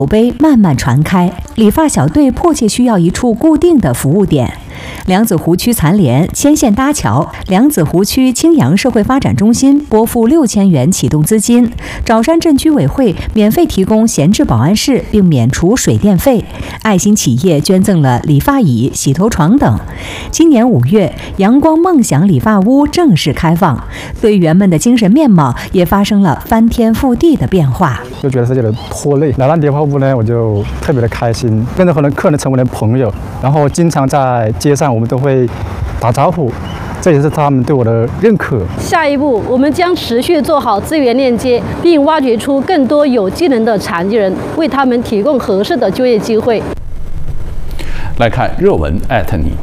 口碑慢慢传开，理发小队迫切需要一处固定的服务点。梁子湖区残联牵线搭桥，梁子湖区青阳社会发展中心拨付6000元启动资金，枣山镇居委会免费提供闲置保安室并免除水电费，爱心企业捐赠了理发椅、洗头床等。今年5月，阳光梦想理发屋正式开放，队员们的精神面貌也发生了翻天覆地的变化。 就觉得自己的拖累，来到理发屋呢，我就特别的开心，跟着很多客人成为了朋友，然后经常在街上我们都会打招呼，这也是他们对我的认可。 下一步，我们将持续做好资源链接，并挖掘出更多有技能的残疾人，为他们提供合适的就业机会。 来看热文你。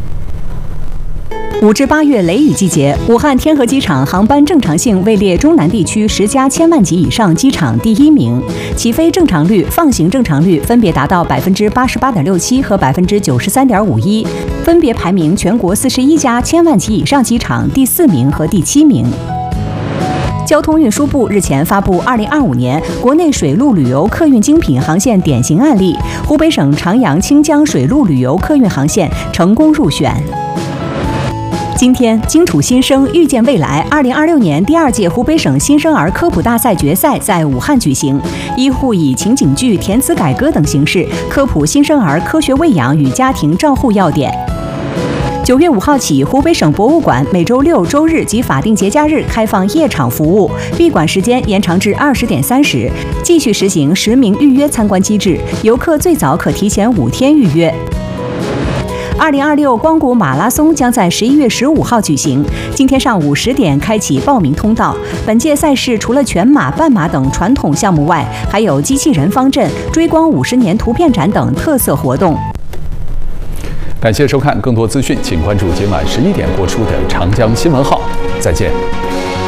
5至8月雷雨季节，武汉天河机场航班正常性位列中南地区10家千万级以上机场第1名，起飞正常率、放行正常率分别达到88.67%和93.51%，分别排名全国41家千万级以上机场第4名和第7名。交通运输部日前发布2025年国内水陆旅游客运精品航线典型案例，湖北省长阳清江水陆旅游客运航线成功入选。今天，荆楚新生遇见未来2026年第2届湖北省新生儿科普大赛决赛在武汉举行，医护以情景剧、填词改歌等形式科普新生儿科学喂养与家庭照护要点。9月5号起，湖北省博物馆每周6、周日及法定节假日开放夜场服务，闭馆时间延长至20点30，继续实行实名预约参观机制，游客最早可提前5天预约。2026光谷马拉松将在11月15号举行，今天上午10点开启报名通道。本届赛事除了全马、半马等传统项目外，还有机器人方阵、追光50年图片展等特色活动。 感谢收看，更多资讯请关注今晚11点播出的长江新闻号。再见。